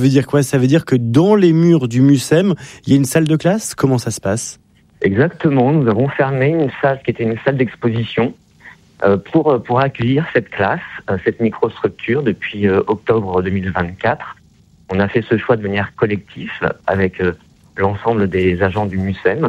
veut dire quoi ? Ça veut dire que dans les murs du MUSEM, il y a une salle de classe ? Comment ça se passe ? Exactement, nous avons fermé une salle qui était une salle d'exposition pour accueillir cette classe, cette microstructure depuis octobre 2024. On a fait ce choix de manière collective avec l'ensemble des agents du MUSEM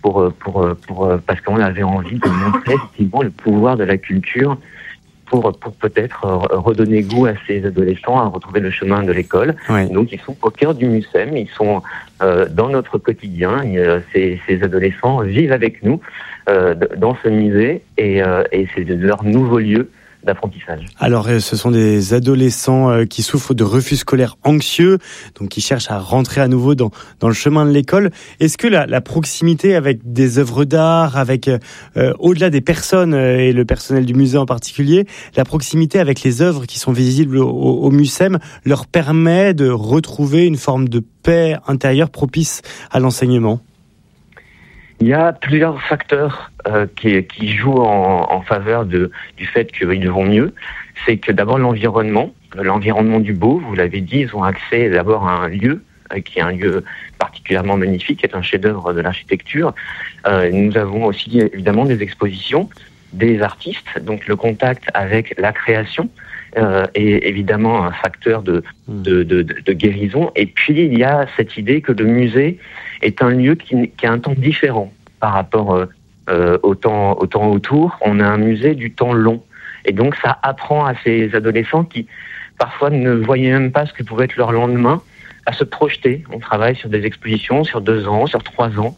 parce qu'on avait envie de montrer effectivement le pouvoir de la culture pour peut-être redonner goût à ces adolescents à retrouver le chemin de l'école. Oui. Donc ils sont au cœur du MUSEM, ils sont dans notre quotidien. Ces adolescents vivent avec nous dans ce musée et c'est leur nouveau lieu d'apprentissage. Alors, ce sont des adolescents qui souffrent de refus scolaire anxieux, donc qui cherchent à rentrer à nouveau dans le chemin de l'école. Est-ce que la proximité avec des œuvres d'art, avec au-delà des personnes et le personnel du musée en particulier, la proximité avec les œuvres qui sont visibles au MUSEM leur permet de retrouver une forme de paix intérieure propice à l'enseignement ? Il y a plusieurs facteurs qui jouent en faveur du fait qu'ils vont mieux. C'est que d'abord l'environnement du beau, vous l'avez dit, ils ont accès d'abord à un lieu qui est un lieu particulièrement magnifique, qui est un chef-d'œuvre de l'architecture. Nous avons aussi évidemment des expositions, des artistes, donc le contact avec la création est évidemment un facteur de guérison. Et puis il y a cette idée que le musée est un lieu qui a un temps différent par rapport au temps autour. On a un musée du temps long. Et donc ça apprend à ces adolescents qui parfois ne voyaient même pas ce que pouvait être leur lendemain à se projeter. On travaille sur des expositions sur 2 ans, sur 3 ans.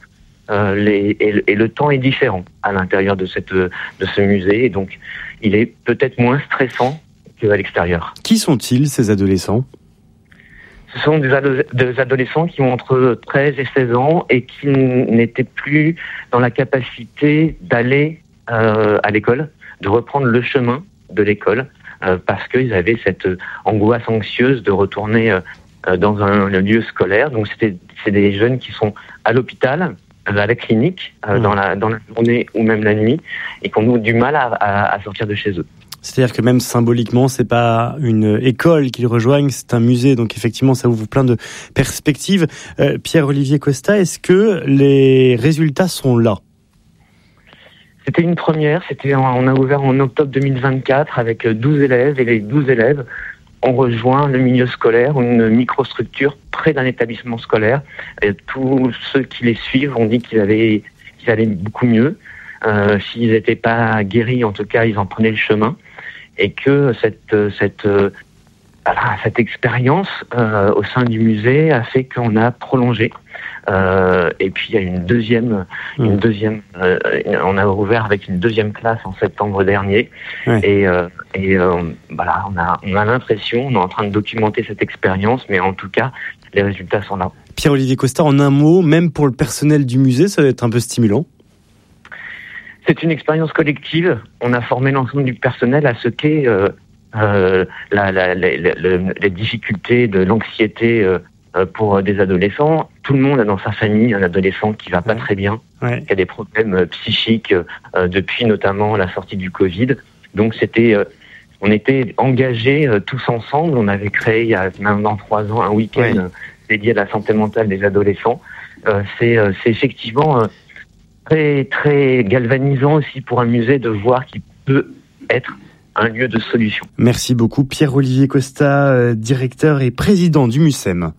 Et le temps est différent à l'intérieur de ce musée. Et donc il est peut-être moins stressant qu'à l'extérieur. Qui sont-ils, ces adolescents ? Ce sont des adolescents qui ont entre 13 et 16 ans et qui n'étaient plus dans la capacité d'aller à l'école, de reprendre le chemin de l'école, parce qu'ils avaient cette angoisse anxieuse de retourner dans un lieu scolaire. Donc c'est des jeunes qui sont à l'hôpital, à la clinique, dans la journée ou même la nuit, et qui ont du mal à sortir de chez eux. C'est-à-dire que même symboliquement, c'est pas une école qu'ils rejoignent, c'est un musée. Donc effectivement, ça ouvre plein de perspectives. Pierre-Olivier Costa, est-ce que les résultats sont là ? C'était une première. On a ouvert en octobre 2024 avec 12 élèves. Et les 12 élèves ont rejoint le milieu scolaire, une microstructure près d'un établissement scolaire. Et tous ceux qui les suivent ont dit qu'ils allaient beaucoup mieux. S'ils n'étaient pas guéris, en tout cas, ils en prenaient le chemin. Et que cette expérience au sein du musée a fait qu'on a prolongé. Et puis il y a une deuxième, on a ouvert avec une deuxième classe en septembre dernier. Ouais. Et voilà, on a l'impression, on est en train de documenter cette expérience, mais en tout cas, les résultats sont là. Pierre-Olivier Costa, en un mot, même pour le personnel du musée, ça va être un peu stimulant. C'est une expérience collective. On a formé l'ensemble du personnel à ce qu'est les difficultés de l'anxiété pour des adolescents. Tout le monde a dans sa famille un adolescent qui va pas très bien, qui a des problèmes psychiques depuis notamment la sortie du Covid. Donc on était engagés tous ensemble. On avait créé il y a maintenant 3 ans un week-end dédié à la santé mentale des adolescents. C'est effectivement très, très galvanisant aussi pour un musée de voir qu'il peut être un lieu de solution. Merci beaucoup Pierre-Olivier Costa, directeur et président du MUSEM.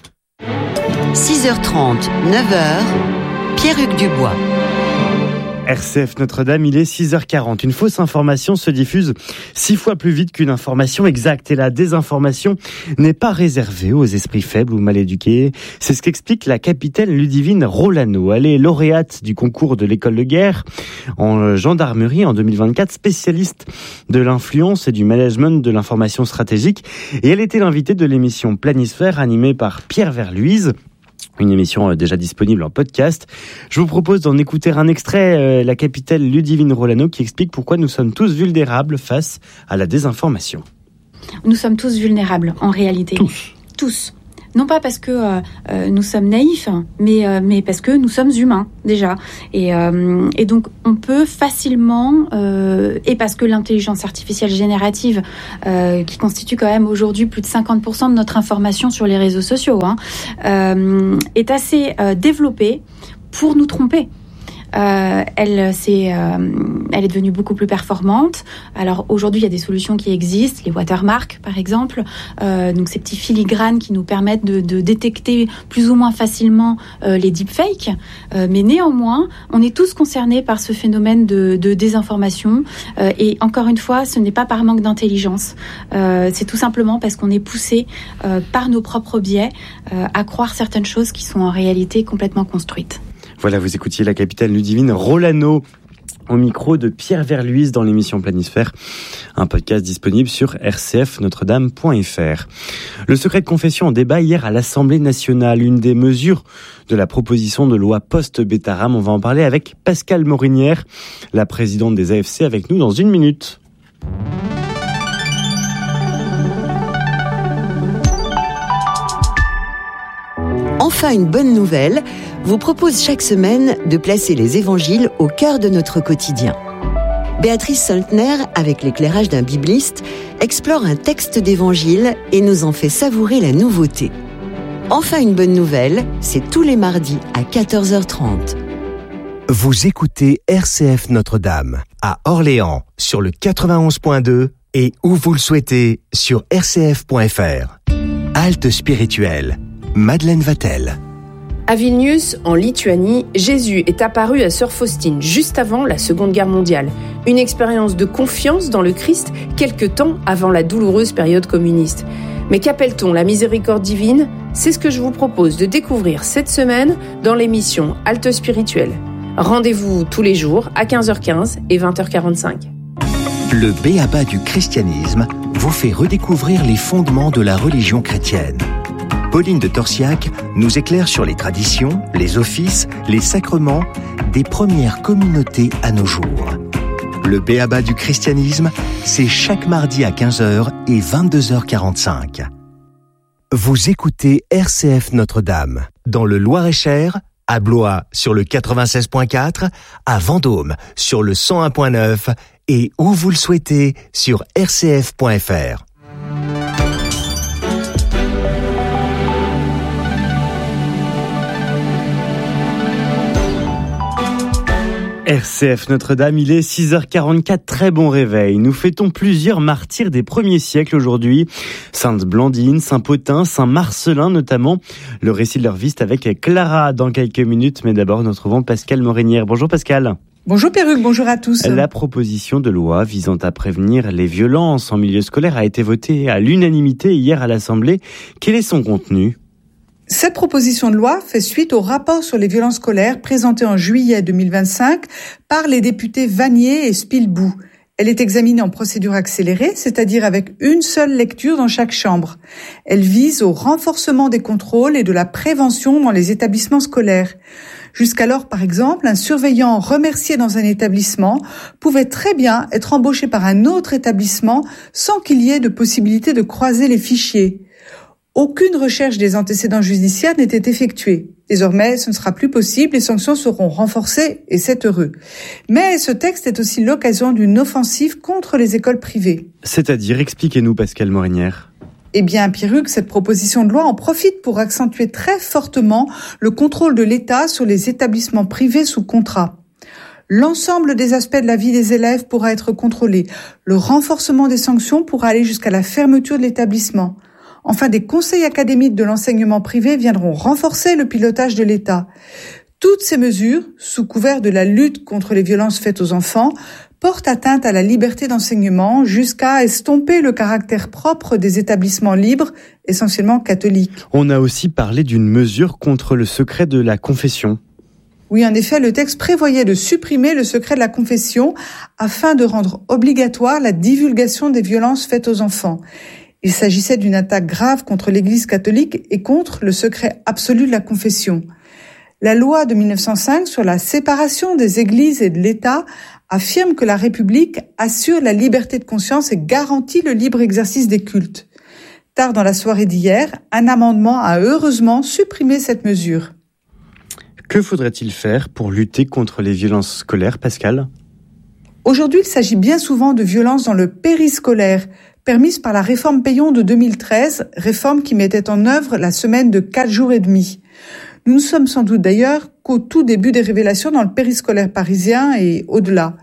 6h30, 9h, Pierre-Hugues Dubois. RCF Notre-Dame, il est 6h40. Une fausse information se diffuse 6 fois plus vite qu'une information exacte. Et la désinformation n'est pas réservée aux esprits faibles ou mal éduqués. C'est ce qu'explique la capitaine Ludivine Rolano. Elle est lauréate du concours de l'école de guerre en gendarmerie en 2024, spécialiste de l'influence et du management de l'information stratégique. Et elle était l'invitée de l'émission Planisphère animée par Pierre Verluise. Une émission déjà disponible en podcast. Je vous propose d'en écouter un extrait, la capitaine Ludivine Rolano qui explique pourquoi nous sommes tous vulnérables face à la désinformation. Nous sommes tous vulnérables, en réalité. Tous. non pas parce que nous sommes naïfs, mais parce que nous sommes humains déjà. Et donc on peut facilement, et parce que l'intelligence artificielle générative, qui constitue quand même aujourd'hui plus de 50% de notre information sur les réseaux sociaux, est assez développée pour nous tromper. Elle est devenue beaucoup plus performante. Alors aujourd'hui, il y a des solutions qui existent, les watermarks par exemple, donc ces petits filigranes qui nous permettent de détecter plus ou moins facilement les deepfakes. Mais néanmoins, on est tous concernés par ce phénomène de désinformation. Et encore une fois, ce n'est pas par manque d'intelligence. C'est tout simplement parce qu'on est poussé par nos propres biais à croire certaines choses qui sont en réalité complètement construites. Voilà, vous écoutiez la capitaine Ludivine Rolano au micro de Pierre Verluise dans l'émission Planisphère, un podcast disponible sur rcfnotredame.fr. Le secret de confession en débat hier à l'Assemblée nationale, une des mesures de la proposition de loi post-Bétaram. On va en parler avec Pascale Morinière, la présidente des AFC, avec nous dans 1 minute. Enfin, une bonne nouvelle vous propose chaque semaine de placer les évangiles au cœur de notre quotidien. Béatrice Soltner, avec l'éclairage d'un bibliste, explore un texte d'évangile et nous en fait savourer la nouveauté. Enfin, une bonne nouvelle, c'est tous les mardis à 14h30. Vous écoutez RCF Notre-Dame à Orléans sur le 91.2 et où vous le souhaitez sur rcf.fr. Halte spirituelle. Madeleine Vatel. À Vilnius, en Lituanie, Jésus est apparu à sœur Faustine juste avant la Seconde Guerre mondiale. Une expérience de confiance dans le Christ quelque temps avant la douloureuse période communiste. Mais qu'appelle-t-on la miséricorde divine ? C'est ce que je vous propose de découvrir cette semaine dans l'émission Halte spirituelle. Rendez-vous tous les jours à 15h15 et 20h45. Le b.a.-ba du christianisme vous fait redécouvrir les fondements de la religion chrétienne. Pauline de Torsiac nous éclaire sur les traditions, les offices, les sacrements des premières communautés à nos jours. Le b.a.-ba du christianisme, c'est chaque mardi à 15h et 22h45. Vous écoutez RCF Notre-Dame, dans le Loir-et-Cher, à Blois sur le 96.4, à Vendôme sur le 101.9 et où vous le souhaitez sur rcf.fr. RCF Notre-Dame, il est 6h44, très bon réveil. Nous fêtons plusieurs martyrs des premiers siècles aujourd'hui. Sainte Blandine, Saint Pothin, Saint Marcellin notamment. Le récit de leur vie, c'est avec Clara dans quelques minutes. Mais d'abord, nous retrouvons Pascale Morinière. Bonjour Pascale. Bonjour Perruque, bonjour à tous. La proposition de loi visant à prévenir les violences en milieu scolaire a été votée à l'unanimité hier à l'Assemblée. Quel est son contenu ? Cette proposition de loi fait suite au rapport sur les violences scolaires présenté en juillet 2025 par les députés Vanier et Spilbou. Elle est examinée en procédure accélérée, c'est-à-dire avec une seule lecture dans chaque chambre. Elle vise au renforcement des contrôles et de la prévention dans les établissements scolaires. Jusqu'alors, par exemple, un surveillant remercié dans un établissement pouvait très bien être embauché par un autre établissement sans qu'il y ait de possibilité de croiser les fichiers. Aucune recherche des antécédents judiciaires n'était effectuée. Désormais, ce ne sera plus possible, les sanctions seront renforcées et c'est heureux. Mais ce texte est aussi l'occasion d'une offensive contre les écoles privées. C'est-à-dire, expliquez-nous Pascale Morinière. Eh bien, Pierruc, cette proposition de loi en profite pour accentuer très fortement le contrôle de l'État sur les établissements privés sous contrat. L'ensemble des aspects de la vie des élèves pourra être contrôlé. Le renforcement des sanctions pourra aller jusqu'à la fermeture de l'établissement. Enfin, des conseils académiques de l'enseignement privé viendront renforcer le pilotage de l'État. Toutes ces mesures, sous couvert de la lutte contre les violences faites aux enfants, portent atteinte à la liberté d'enseignement jusqu'à estomper le caractère propre des établissements libres, essentiellement catholiques. On a aussi parlé d'une mesure contre le secret de la confession. Oui, en effet, le texte prévoyait de supprimer le secret de la confession afin de rendre obligatoire la divulgation des violences faites aux enfants. Il s'agissait d'une attaque grave contre l'Église catholique et contre le secret absolu de la confession. La loi de 1905 sur la séparation des églises et de l'État affirme que la République assure la liberté de conscience et garantit le libre exercice des cultes. Tard dans la soirée d'hier, un amendement a heureusement supprimé cette mesure. Que faudrait-il faire pour lutter contre les violences scolaires, Pascal ? Aujourd'hui, il s'agit bien souvent de violences dans le périscolaire, permise par la réforme Payon de 2013, réforme qui mettait en œuvre la semaine de 4 jours et demi. Nous ne sommes sans doute d'ailleurs qu'au tout début des révélations dans le périscolaire parisien et au-delà.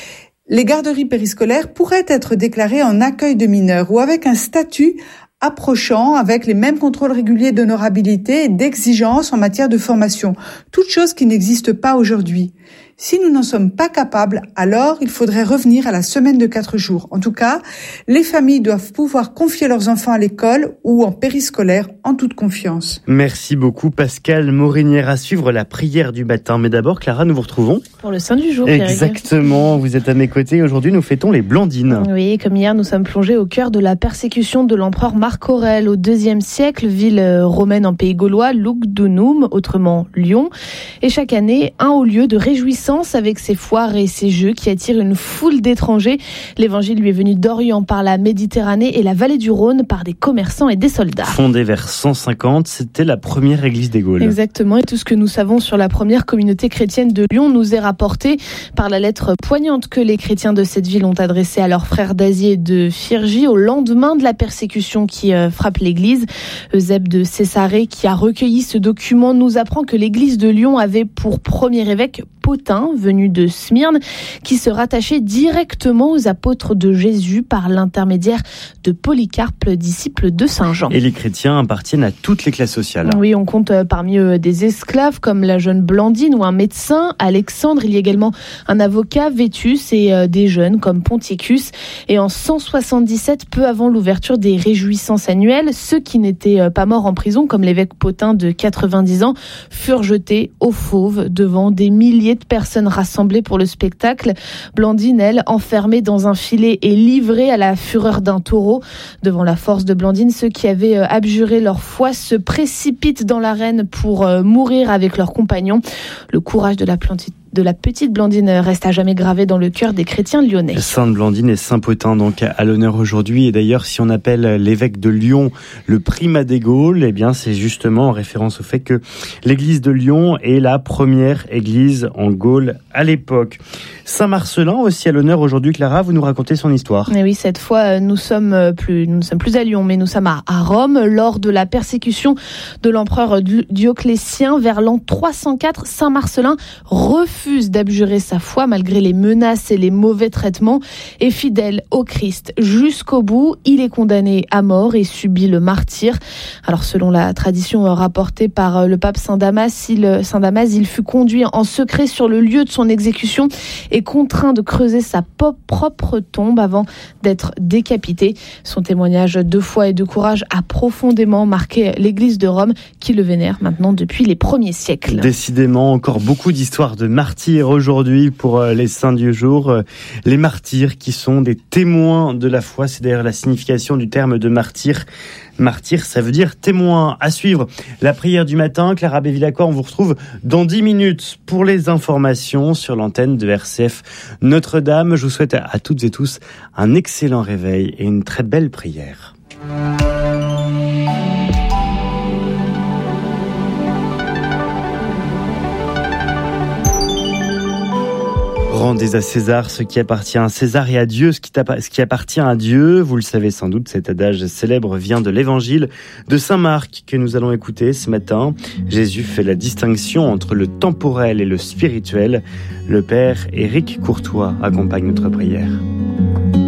Les garderies périscolaires pourraient être déclarées en accueil de mineurs ou avec un statut approchant avec les mêmes contrôles réguliers d'honorabilité et d'exigence en matière de formation, toute chose qui n'existe pas aujourd'hui. Si nous n'en sommes pas capables, alors il faudrait revenir à la semaine de 4 jours. En tout cas, les familles doivent pouvoir confier leurs enfants à l'école ou en périscolaire en toute confiance. Merci beaucoup Pascal Morinière. À suivre la prière du matin. Mais d'abord, Clara, nous vous retrouvons pour le Saint du jour. Exactement, Pierre. Vous êtes à mes côtés. Aujourd'hui, nous fêtons les Blandines. Oui, comme hier, nous sommes plongés au cœur de la persécution de l'empereur Marc Aurèle au IIe siècle, ville romaine en pays gaulois, Lugdunum, autrement Lyon. Et chaque année, un haut lieu de réjouissance avec ses foires et ses jeux qui attirent une foule d'étrangers. L'évangile lui est venu d'Orient par la Méditerranée et la vallée du Rhône par des commerçants et des soldats. Fondée vers 150, c'était la première église des Gaules. Exactement, et tout ce que nous savons sur la première communauté chrétienne de Lyon nous est rapporté par la lettre poignante que les chrétiens de cette ville ont adressée à leurs frères d'Asie et de Phrygie au lendemain de la persécution qui frappe l'église. Eusèbe de Césarée, qui a recueilli ce document, nous apprend que l'église de Lyon avait pour premier évêque Pothin, venu de Smyrne, qui se rattachait directement aux apôtres de Jésus par l'intermédiaire de Polycarpe, disciple de Saint Jean. Et les chrétiens appartiennent à toutes les classes sociales. Oui, on compte parmi eux des esclaves comme la jeune Blandine ou un médecin, Alexandre. Il y a également un avocat, Vétus, et des jeunes comme Ponticus. Et en 177, peu avant l'ouverture des réjouissances annuelles, ceux qui n'étaient pas morts en prison, comme l'évêque Pothin de 90 ans, furent jetés aux fauves devant des milliers de personnes rassemblées pour le spectacle. Blandine, elle, enfermée dans un filet et livrée à la fureur d'un taureau. Devant la force de Blandine, ceux qui avaient abjuré leur foi se précipitent dans l'arène pour mourir avec leurs compagnons. Le courage de la petite Blandine reste à jamais gravé dans le cœur des chrétiens lyonnais. Sainte Blandine et Saint Pothin donc à l'honneur aujourd'hui. Et d'ailleurs, si on appelle l'évêque de Lyon le primat des Gaules, eh bien c'est justement en référence au fait que l'église de Lyon est la première église en Gaule à l'époque. Saint Marcellin aussi à l'honneur aujourd'hui. Clara, vous nous racontez son histoire. Et oui, cette fois nous ne sommes plus à Lyon, mais nous sommes à Rome lors de la persécution de l'empereur Dioclétien vers l'an 304. Saint Marcellin refuse d'abjurer sa foi malgré les menaces et les mauvais traitements, et fidèle au Christ jusqu'au bout, il est condamné à mort et subit le martyre. Alors selon la tradition rapportée par le pape Saint Damas, il fut conduit en secret sur le lieu de son exécution et contraint de creuser sa propre tombe avant d'être décapité. Son témoignage de foi et de courage a profondément marqué l'église de Rome qui le vénère maintenant depuis les premiers siècles. Décidément, encore beaucoup d'histoires de martyrs aujourd'hui pour les saints du jour. Les martyrs qui sont des témoins de la foi, c'est d'ailleurs la signification du terme de martyr. Martyr, ça veut dire témoin. À suivre la prière du matin. Clara Bévilacqua, on vous retrouve dans 10 minutes pour les informations sur l'antenne de RCF Notre-Dame. Je vous souhaite à toutes et tous un excellent réveil et une très belle prière. Rendez à César ce qui appartient à César et à Dieu ce qui appartient à Dieu. Vous le savez sans doute, cet adage célèbre vient de l'évangile de Saint Marc que nous allons écouter ce matin. Jésus fait la distinction entre le temporel et le spirituel. Le Père Éric Courtois accompagne notre prière.